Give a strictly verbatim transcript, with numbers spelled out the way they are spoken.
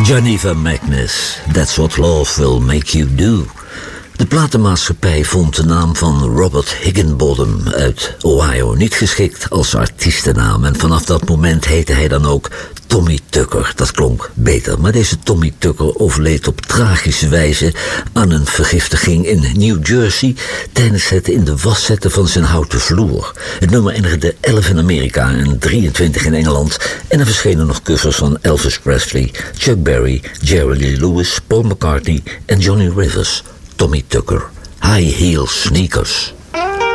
Geneva Magnus, That's What Love Will Make You Do. De platenmaatschappij vond de naam van Robert Higginbottom uit Ohio niet geschikt als artiestennaam. En vanaf dat moment heette hij dan ook Tommy Tucker. Dat klonk beter, maar deze Tommy Tucker overleed op tragische wijze aan een vergiftiging in New Jersey tijdens het in de was zetten van zijn houten vloer. Het nummer eindigde elf in Amerika en drieëntwintig in Engeland en er verschenen nog covers van Elvis Presley, Chuck Berry, Jerry Lee Lewis, Paul McCartney en Johnny Rivers. Tommy Tucker, High Heel Sneakers.